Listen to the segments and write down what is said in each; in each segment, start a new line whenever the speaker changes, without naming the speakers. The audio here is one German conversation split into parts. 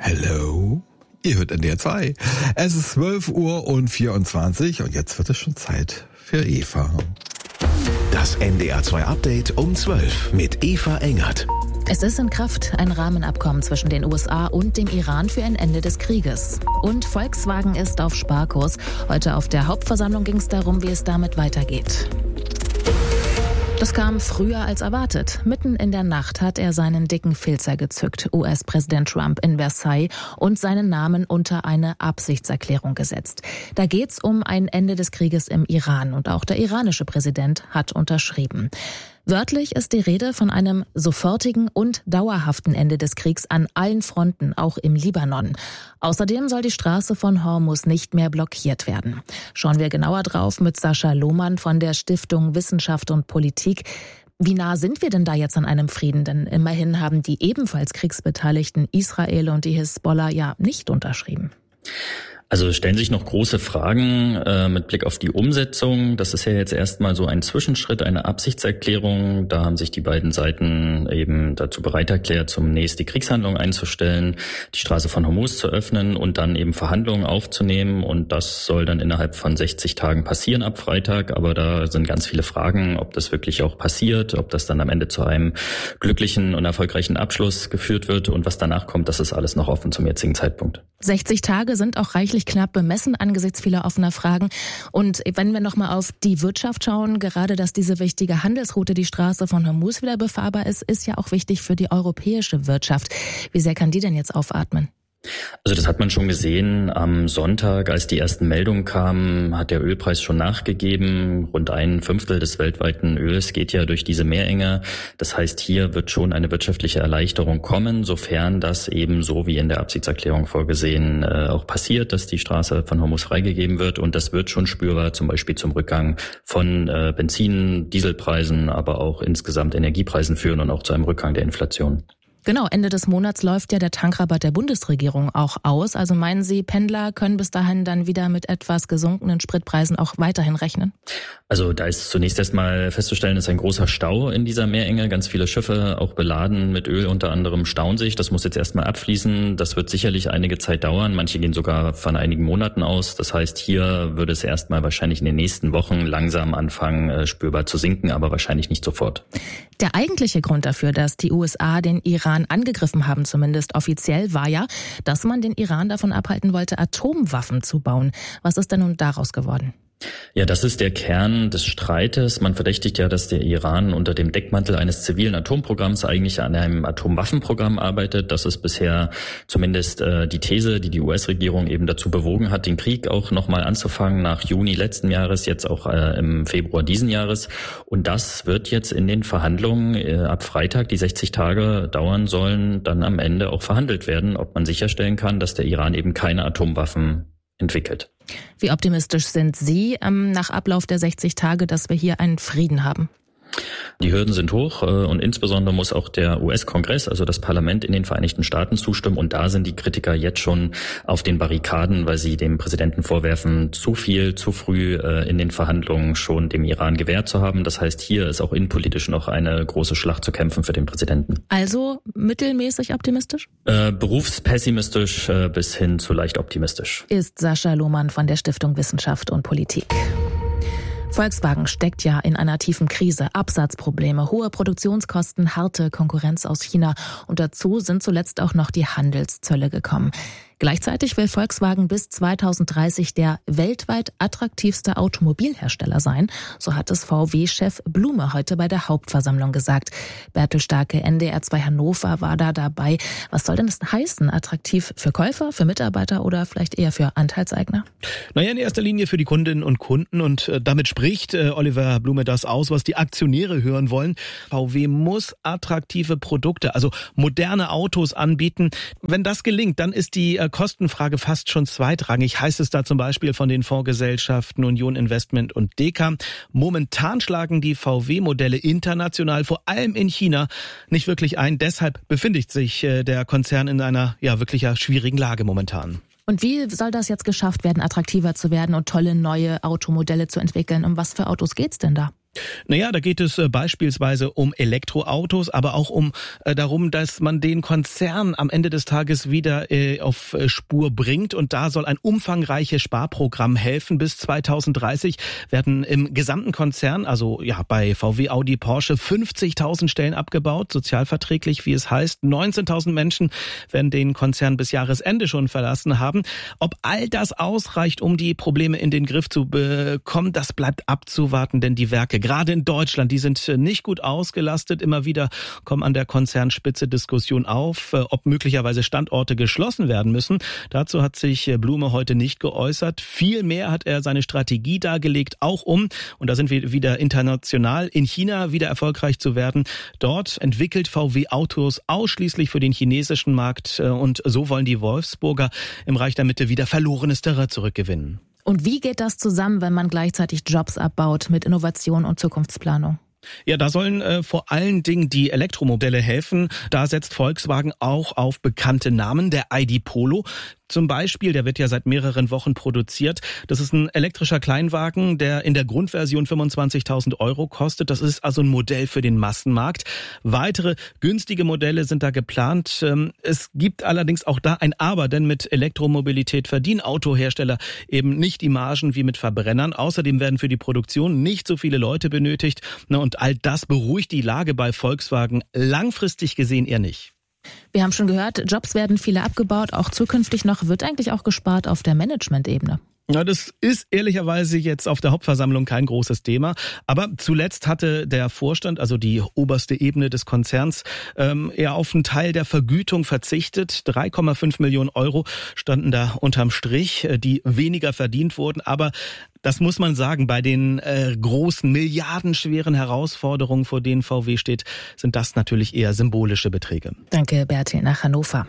Hello? Ihr hört NDR 2. Es ist 12:24 und jetzt wird es schon Zeit für Eva.
Das NDR 2 Update um 12 mit Eva Engert.
Es ist in Kraft ein Rahmenabkommen zwischen den USA und dem Iran für ein Ende des Krieges. Und Volkswagen ist auf Sparkurs. Heute auf der Hauptversammlung ging es darum, wie es damit weitergeht. Das kam früher als erwartet. Mitten in der Nacht hat er seinen dicken Filzer gezückt, US-Präsident Trump in Versailles, und seinen Namen unter eine Absichtserklärung gesetzt. Da geht's um ein Ende des Krieges im Iran und auch der iranische Präsident hat unterschrieben. Wörtlich ist die Rede von einem sofortigen und dauerhaften Ende des Kriegs an allen Fronten, auch im Libanon. Außerdem soll die Straße von Hormuz nicht mehr blockiert werden. Schauen wir genauer drauf mit Sascha Lohmann von der Stiftung Wissenschaft und Politik. Wie nah sind wir denn da jetzt an einem Frieden? Denn immerhin haben die ebenfalls kriegsbeteiligten Israel und die Hisbollah ja nicht unterschrieben.
Also stellen sich noch große Fragen mit Blick auf die Umsetzung. Das ist ja jetzt erstmal so ein Zwischenschritt, eine Absichtserklärung. Da haben sich die beiden Seiten eben dazu bereit erklärt, zunächst die Kriegshandlungen einzustellen, die Straße von Hormuz zu öffnen und dann eben Verhandlungen aufzunehmen. Und das soll dann innerhalb von 60 Tagen passieren ab Freitag. Aber da sind ganz viele Fragen, ob das wirklich auch passiert, ob das dann am Ende zu einem glücklichen und erfolgreichen Abschluss geführt wird. Und was danach kommt, das ist alles noch offen zum jetzigen Zeitpunkt.
60 Tage sind auch reichlich knapp bemessen angesichts vieler offener Fragen. Und wenn wir nochmal auf die Wirtschaft schauen, gerade dass diese wichtige Handelsroute, die Straße von Hormuz, wieder befahrbar ist ja auch wichtig für die europäische Wirtschaft. Wie sehr kann die denn jetzt aufatmen?
Also das hat man schon gesehen. Am Sonntag, als die ersten Meldungen kamen, hat der Ölpreis schon nachgegeben. Rund 1/5 des weltweiten Öls geht ja durch diese Meerenge. Das heißt, hier wird schon eine wirtschaftliche Erleichterung kommen, sofern das eben so wie in der Absichtserklärung vorgesehen auch passiert, dass die Straße von Hormuz freigegeben wird. Und das wird schon spürbar, zum Beispiel zum Rückgang von Benzin, Dieselpreisen, aber auch insgesamt Energiepreisen führen und auch zu einem Rückgang der Inflation.
Genau, Ende des Monats läuft ja der Tankrabatt der Bundesregierung auch aus. Also meinen Sie, Pendler können bis dahin dann wieder mit etwas gesunkenen Spritpreisen auch weiterhin rechnen?
Also da ist zunächst erstmal festzustellen, ist ein großer Stau in dieser Meerenge. Ganz viele Schiffe, auch beladen mit Öl unter anderem, stauen sich. Das muss jetzt erstmal abfließen. Das wird sicherlich einige Zeit dauern. Manche gehen sogar von einigen Monaten aus. Das heißt, hier würde es erstmal wahrscheinlich in den nächsten Wochen langsam anfangen, spürbar zu sinken, aber wahrscheinlich nicht sofort.
Der eigentliche Grund dafür, dass die USA den Iran angegriffen haben, zumindest offiziell, war ja, dass man den Iran davon abhalten wollte, Atomwaffen zu bauen. Was ist denn nun daraus geworden?
Ja, das ist der Kern des Streites. Man verdächtigt ja, dass der Iran unter dem Deckmantel eines zivilen Atomprogramms eigentlich an einem Atomwaffenprogramm arbeitet. Das ist bisher zumindest die These, die die US-Regierung eben dazu bewogen hat, den Krieg auch nochmal anzufangen nach Juni letzten Jahres, jetzt auch im Februar diesen Jahres. Und das wird jetzt in den Verhandlungen ab Freitag, die 60 Tage dauern sollen, dann am Ende auch verhandelt werden, ob man sicherstellen kann, dass der Iran eben keine Atomwaffen entwickelt.
Wie optimistisch sind Sie nach Ablauf der 60 Tage, dass wir hier einen Frieden haben?
Die Hürden sind hoch und insbesondere muss auch der US-Kongress, also das Parlament in den Vereinigten Staaten, zustimmen. Und da sind die Kritiker jetzt schon auf den Barrikaden, weil sie dem Präsidenten vorwerfen, zu viel, zu früh in den Verhandlungen schon dem Iran gewährt zu haben. Das heißt, hier ist auch innenpolitisch noch eine große Schlacht zu kämpfen für den Präsidenten.
Also mittelmäßig optimistisch?
Berufspessimistisch bis hin zu leicht optimistisch.
Ist Sascha Lohmann von der Stiftung Wissenschaft und Politik. Volkswagen steckt ja in einer tiefen Krise, Absatzprobleme, hohe Produktionskosten, harte Konkurrenz aus China und dazu sind zuletzt auch noch die Handelszölle gekommen. Gleichzeitig will Volkswagen bis 2030 der weltweit attraktivste Automobilhersteller sein. So hat es VW-Chef Blume heute bei der Hauptversammlung gesagt. Bertel Starke, NDR 2 Hannover, war da dabei. Was soll denn das heißen? Attraktiv für Käufer, für Mitarbeiter oder vielleicht eher für Anteilseigner?
Naja, in erster Linie für die Kundinnen und Kunden. Und damit spricht Oliver Blume das aus, was die Aktionäre hören wollen. VW muss attraktive Produkte, also moderne Autos anbieten. Wenn das gelingt, dann ist die Kostenfrage fast schon zweitrangig, heißt es da zum Beispiel von den Fondsgesellschaften Union Investment und Deka. Momentan schlagen die VW-Modelle international, vor allem in China, nicht wirklich ein. Deshalb befindet sich der Konzern in einer wirklich schwierigen Lage momentan.
Und wie soll das jetzt geschafft werden, attraktiver zu werden und tolle neue Automodelle zu entwickeln? Um was für Autos geht's denn da?
Naja, da geht es beispielsweise um Elektroautos, aber auch um darum, dass man den Konzern am Ende des Tages wieder auf Spur bringt. Und da soll ein umfangreiches Sparprogramm helfen. Bis 2030 werden im gesamten Konzern, also ja bei VW, Audi, Porsche, 50.000 Stellen abgebaut, sozialverträglich, wie es heißt. 19.000 Menschen werden den Konzern bis Jahresende schon verlassen haben. Ob all das ausreicht, um die Probleme in den Griff zu bekommen, das bleibt abzuwarten, denn die Werke gerade in Deutschland, die sind nicht gut ausgelastet. Immer wieder kommen an der Konzernspitze Diskussionen auf, ob möglicherweise Standorte geschlossen werden müssen. Dazu hat sich Blume heute nicht geäußert. Vielmehr hat er seine Strategie dargelegt, auch und da sind wir wieder international, in China wieder erfolgreich zu werden. Dort entwickelt VW Autos ausschließlich für den chinesischen Markt und so wollen die Wolfsburger im Reich der Mitte wieder verlorenes Terrain zurückgewinnen.
Und wie geht das zusammen, wenn man gleichzeitig Jobs abbaut mit Innovation und Zukunftsplanung?
Ja, da sollen vor allen Dingen die Elektromodelle helfen. Da setzt Volkswagen auch auf bekannte Namen. Der ID Polo zum Beispiel, der wird ja seit mehreren Wochen produziert. Das ist ein elektrischer Kleinwagen, der in der Grundversion 25.000 € kostet. Das ist also ein Modell für den Massenmarkt. Weitere günstige Modelle sind da geplant. Es gibt allerdings auch da ein Aber, denn mit Elektromobilität verdienen Autohersteller eben nicht die Margen wie mit Verbrennern. Außerdem werden für die Produktion nicht so viele Leute benötigt. Und all das beruhigt die Lage bei Volkswagen langfristig gesehen eher nicht.
Wir haben schon gehört, Jobs werden viele abgebaut, auch zukünftig noch. Wird eigentlich auch gespart auf der Management-Ebene?
Ja, das ist ehrlicherweise jetzt auf der Hauptversammlung kein großes Thema. Aber zuletzt hatte der Vorstand, also die oberste Ebene des Konzerns, eher auf einen Teil der Vergütung verzichtet. 3,5 Millionen € standen da unterm Strich, die weniger verdient wurden. Aber das muss man sagen, bei den großen, milliardenschweren Herausforderungen, vor denen VW steht, sind das natürlich eher symbolische Beträge.
Danke, Bertil, nach Hannover.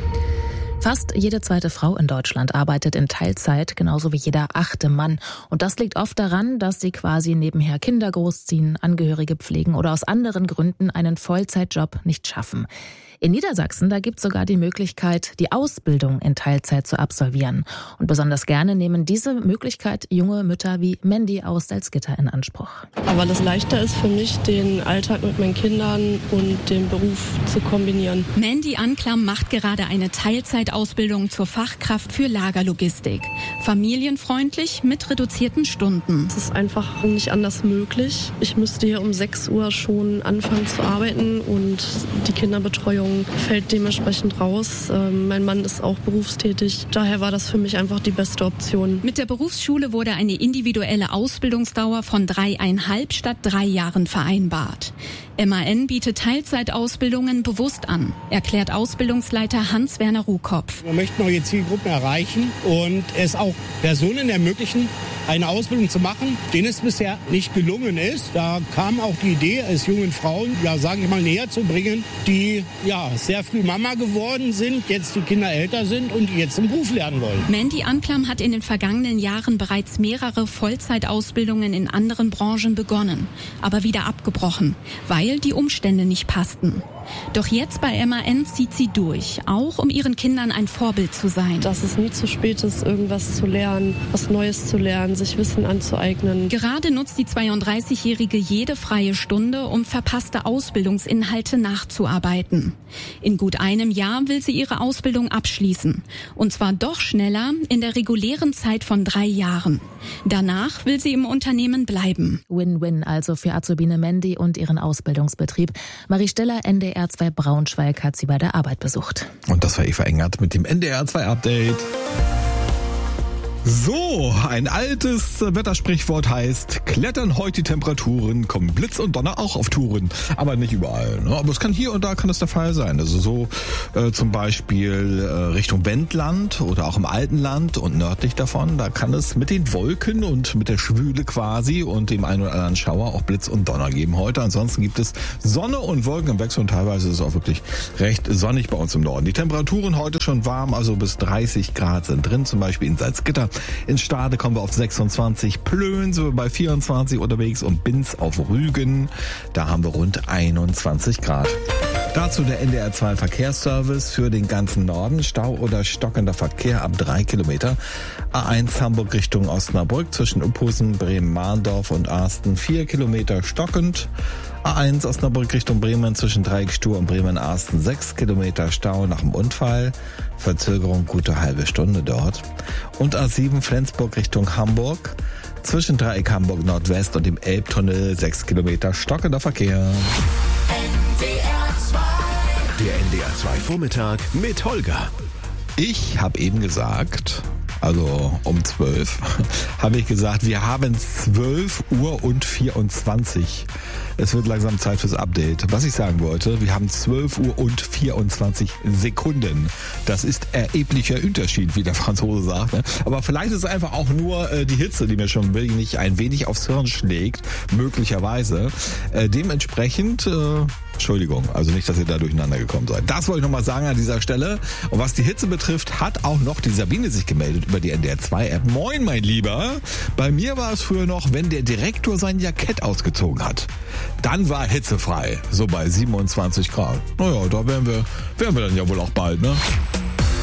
Fast jede zweite Frau in Deutschland arbeitet in Teilzeit, genauso wie jeder 8. Mann. Und das liegt oft daran, dass sie quasi nebenher Kinder großziehen, Angehörige pflegen oder aus anderen Gründen einen Vollzeitjob nicht schaffen. In Niedersachsen, da gibt es sogar die Möglichkeit, die Ausbildung in Teilzeit zu absolvieren. Und besonders gerne nehmen diese Möglichkeit junge Mütter wie Mandy aus Salzgitter in Anspruch.
Aber das leichter ist für mich, den Alltag mit meinen Kindern und den Beruf zu kombinieren.
Mandy Anklam macht gerade eine Teilzeitausbildung zur Fachkraft für Lagerlogistik. Familienfreundlich mit reduzierten Stunden.
Es ist einfach nicht anders möglich. Ich müsste hier um 6 Uhr schon anfangen zu arbeiten und die Kinderbetreuung fällt dementsprechend raus. Mein Mann ist auch berufstätig. Daher war das für mich einfach die beste Option.
Mit der Berufsschule wurde eine individuelle Ausbildungsdauer von 3,5 statt 3 Jahren vereinbart. MAN bietet Teilzeitausbildungen bewusst an, erklärt Ausbildungsleiter Hans-Werner Ruhkopf.
Wir möchten neue Zielgruppen erreichen und es auch Personen ermöglichen, eine Ausbildung zu machen, denen es bisher nicht gelungen ist. Da kam auch die Idee, es jungen Frauen, sagen wir mal, näher zu bringen, die sehr früh Mama geworden sind, jetzt die Kinder älter sind und die jetzt im Beruf lernen wollen.
Mandy Anklam hat in den vergangenen Jahren bereits mehrere Vollzeitausbildungen in anderen Branchen begonnen, aber wieder abgebrochen, weil die Umstände nicht passten. Doch jetzt bei MAN zieht sie durch, auch um ihren Kindern ein Vorbild zu sein.
Dass es nie zu spät ist, irgendwas zu lernen, was Neues zu lernen, sich Wissen anzueignen.
Gerade nutzt die 32-Jährige jede freie Stunde, um verpasste Ausbildungsinhalte nachzuarbeiten. In gut einem Jahr will sie ihre Ausbildung abschließen. Und zwar doch schneller, in der regulären Zeit von 3 Jahren. Danach will sie im Unternehmen bleiben.
Win-win also für Azubine Mandy und ihren Ausbildungsbetrieb. Marie Steller, NDR 2 Braunschweig, hat sie bei der Arbeit besucht.
Und das war Eva Engert mit dem NDR 2 Update. So, ein altes Wettersprichwort heißt, klettern heute die Temperaturen, kommen Blitz und Donner auch auf Touren. Aber nicht überall, ne? Aber es kann hier und da kann es der Fall sein. Also so zum Beispiel Richtung Wendland oder auch im Altenland und nördlich davon, da kann es mit den Wolken und mit der Schwüle quasi und dem einen oder anderen Schauer auch Blitz und Donner geben heute. Ansonsten gibt es Sonne und Wolken im Wechsel und teilweise ist es auch wirklich recht sonnig bei uns im Norden. Die Temperaturen heute schon warm, also bis 30 Grad sind drin, zum Beispiel in Salzgitter. In Stade kommen wir auf 26, Plön sind wir bei 24 unterwegs und Binz auf Rügen, da haben wir rund 21 Grad. Dazu der NDR 2 Verkehrsservice für den ganzen Norden. Stau oder stockender Verkehr ab 3 Kilometer. A1 Hamburg Richtung Osnabrück zwischen Uphusen, Bremen-Mahndorf und Arsten 4 Kilometer stockend. A1 Osnabrück Richtung Bremen zwischen Dreieckstuhl und Bremen-Arsten 6 Kilometer Stau nach dem Unfall. Verzögerung gute halbe Stunde dort. Und A7 Flensburg Richtung Hamburg zwischen Dreieck Hamburg Nordwest und dem Elbtunnel 6 Kilometer stockender Verkehr.
Der NDR 2 Vormittag mit Holger.
Ich habe eben gesagt, also um 12, habe ich gesagt, wir haben 12 Uhr und 24. Es wird langsam Zeit fürs Update. Was ich sagen wollte, wir haben 12 Uhr und 24 Sekunden. Das ist erheblicher Unterschied, wie der Franzose sagt. Ne? Aber vielleicht ist es einfach auch nur die Hitze, die mir schon wirklich ein wenig aufs Hirn schlägt, möglicherweise. Dementsprechend, Entschuldigung, also nicht, dass ihr da durcheinander gekommen seid. Das wollte ich nochmal sagen an dieser Stelle. Und was die Hitze betrifft, hat auch noch die Sabine sich gemeldet über die NDR 2 App. Moin, mein Lieber. Bei mir war es früher noch, wenn der Direktor sein Jackett ausgezogen hat. Dann war hitzefrei, so bei 27 Grad. Naja, da wären wir dann ja wohl auch bald, ne?